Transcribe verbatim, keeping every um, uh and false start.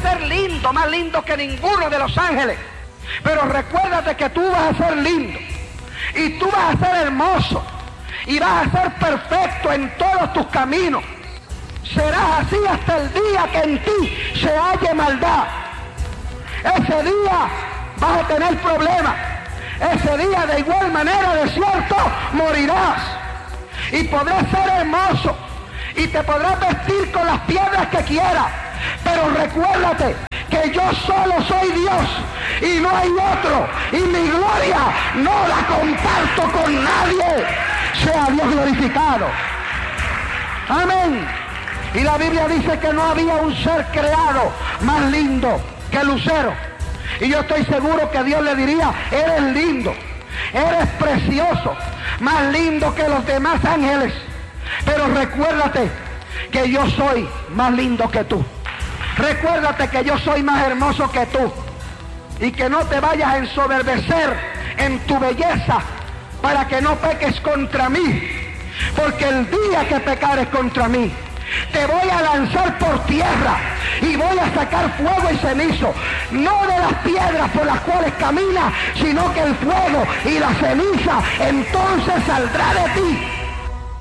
ser lindo, más lindo que ninguno de los ángeles. Pero recuérdate que tú vas a ser lindo. Y tú vas a ser hermoso. Y vas a ser perfecto en todos tus caminos. Serás así hasta el día que en ti se halle maldad. Ese día vas a tener problemas. Ese día de igual manera, de cierto, morirás. Y podrás ser hermoso. Y te podrás vestir con las piedras que quieras. Pero recuérdate que yo solo soy Dios y no hay otro. Y mi gloria no la comparto con nadie. Sea Dios glorificado. Amén. Y la Biblia dice que no había un ser creado más lindo que el lucero. Y yo estoy seguro que Dios le diría, eres lindo, eres precioso, más lindo que los demás ángeles. Pero recuérdate que yo soy más lindo que tú. Recuérdate que yo soy más hermoso que tú. Y que no te vayas a ensoberbecer en tu belleza para que no peques contra mí. Porque el día que pecares contra mí, te voy a lanzar por tierra y voy a sacar fuego y cenizo, no de las piedras por las cuales caminas, sino que el fuego y la ceniza entonces saldrá de ti.